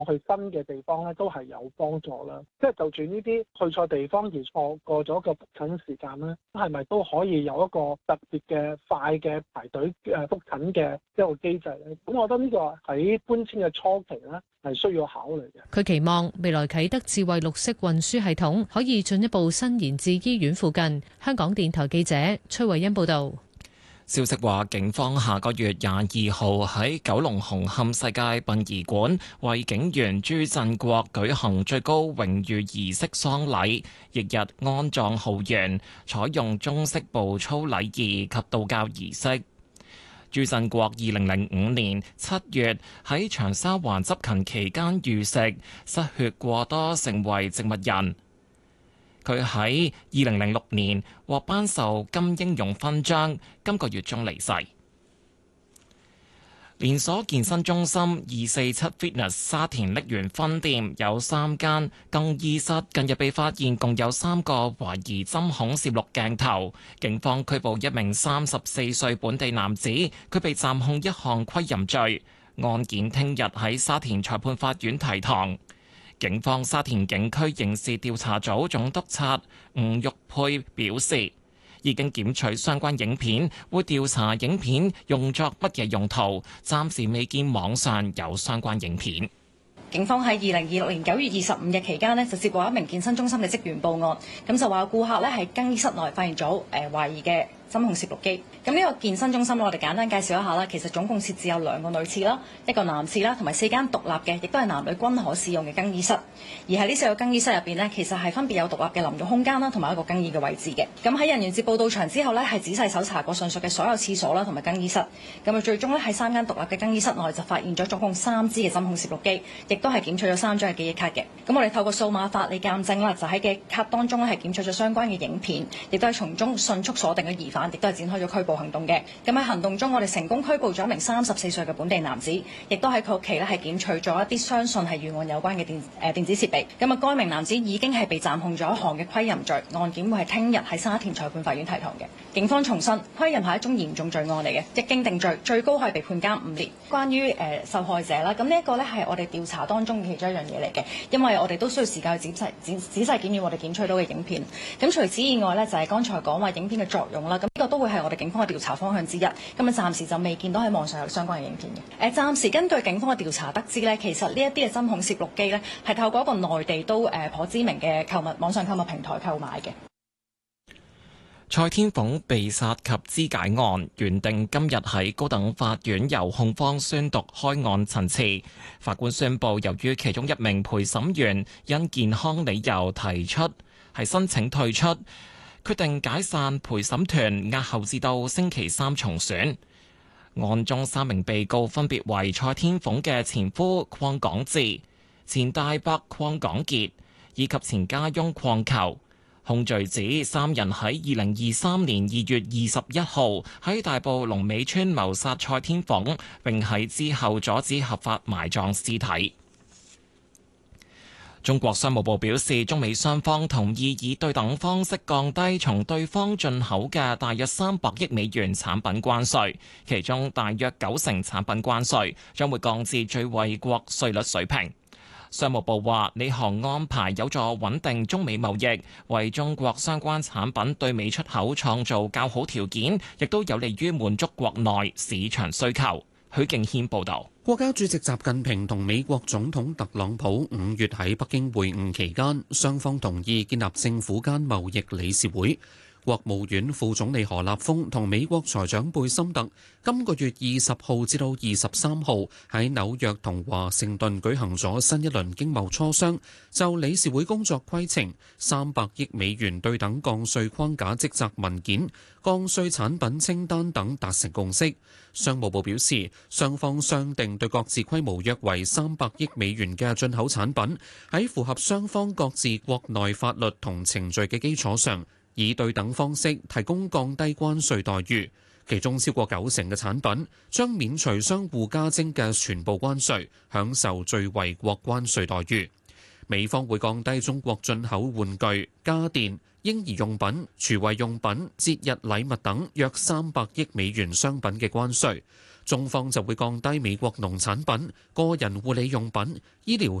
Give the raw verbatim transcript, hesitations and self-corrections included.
去新嘅地方咧，都係有幫助啦。即係就住呢啲去錯地方而錯過咗個復診時間咧，係咪都可以有一個特別嘅快嘅排隊誒復診嘅一個機制咧？咁我覺得呢個喺搬遷嘅初期咧係需要考慮嘅。 佢期望未來啟德智慧綠色運輸系統可以進一步伸延至醫院附近。香港電台記者崔慧欣報道。 消息話，警方下個月廿二號喺九龍紅磡世界殯儀館為警員朱振國舉行最高榮譽儀式喪禮，翌日安葬浩園，採用中式步操禮儀及道教儀式。朱振國二零零五年七月喺長沙灣執勤期間遇食，失血過多，成為植物人。佢喺二零零六年獲頒授金英勇勳章，今個月中離世。連鎖健身中心二四七 Fitness 沙田瀝源分店有三間更衣室，近日被發現共有三個懷疑針孔攝錄鏡頭，警方拘捕一名三十四歲本地男子，佢被暫控一項窺淫罪，案件聽日喺沙田裁判法院提堂。警方沙田警區刑事調查組總督察吳玉佩表示，已經檢取相關影片，會調查影片用作乜嘢用途，暫時未見網上有相關影片。 警方喺二零二六年九月二十五日期間呢，就接獲一名健身中心嘅職員報案，咁就話顧客咧喺更衣室內發現咗誒懷疑嘅針孔攝錄機。咁呢個健身中心我哋簡單介紹一下啦。其實總共設置有兩個女廁啦，一個男廁啦，同埋四間獨立嘅，亦都係男女均可使用嘅更衣室。而喺呢四個更衣室入邊呢，其實係分別有獨立嘅淋浴空間啦，同埋一個更衣嘅位置嘅。咁喺人員接報到場之後呢，係仔細搜查過上述嘅所有廁所啦，同埋更衣室。咁啊，最終呢，喺三間獨立嘅更衣室內就發現咗總共三支嘅針孔攝錄機，亦都係檢取咗三張嘅記憶卡嘅。咁我哋透過數碼法理鑑證啦，就喺記憶卡當中呢，係檢取咗相關嘅影片，亦都係從中迅速鎖定嘅疑犯，亦都係展開咗拘捕行動嘅。咁喺行動中，我哋成功拘捕咗一名三十四歲嘅本地男子，亦都喺佢屋企咧係檢取咗一啲相信係與案有關嘅電誒、呃、電子設備。咁啊，該名男子已經係被暫控咗一項嘅窺淫罪，案件會係聽日喺沙田裁判法院提堂嘅。警方重申，窺淫係一種嚴重罪案嚟嘅，一經定罪，最高可以被判監五年。關於誒、呃、受害者啦，咁呢一個咧係我哋調查當中嘅其中一樣嘢嚟嘅，因為我哋都需要時間去仔細仔仔細檢驗我哋檢取到嘅影片。咁除此以外咧，就係、是、剛才講話影片嘅作用啦，咁呢個都會係我哋警方嘅調查方向之一。咁啊，暫時就未見到喺網上有相關嘅影片嘅。誒，暫時根據警方嘅調查得知咧，其實呢一啲嘅針孔攝錄機咧，係透過一個內地都誒頗知名嘅購物網上購物平台購買嘅。 蔡天鳳被殺及肢解案原定今日喺高等法院由控方宣讀開案陳詞，法官宣布，由於其中一名陪審員因健康理由提出係申請退出，決定解散陪審團，押後至到星期三重選。案中三名被告分別為蔡天鳳嘅前夫鄺港智、前大伯鄺港傑以及前家翁鄺球。控罪指三人喺二零二三年二月二十一號喺大埔龍尾村謀殺蔡天鳳，並喺之後阻止合法埋葬屍體。中國商務部表示，中美雙方同意以對等方式降低從對方進口嘅大約三百億美元產品關稅，其中大約九成產品關稅將會降至最惠國稅率水平。商務部話，呢項安排有助穩定中美貿易，為中國相關產品對美出口創造較好條件，亦都有利於滿足國內市場需求。許敬軒報導。 國家主席習近平同美國總統特朗普五月喺北京會晤期間，雙方同意建立政府間貿易理事會。國務院副總理何立峰同美國財長貝森特今個月二十號至到二十三號喺紐約同華盛頓舉行咗新一輪經貿磋商，就理事會工作規程、三百億美元對等降稅框架職責文件、降稅產品清單等達成共識。商務部表示，雙方商定對各自規模約為三百億美元嘅進口產品，喺符合雙方各自國內法律同程序嘅基礎上，以對等方式提供降低關稅待遇，其中超過九成嘅產品將免除相互加徵嘅全部關稅，享受最惠國關稅待遇。美方會降低中國進口玩具、家電、嬰兒用品、廚衛用品、節日禮物等約三百億美元商品嘅關稅， 中方就會降低美國農產品、個人護理用品、醫療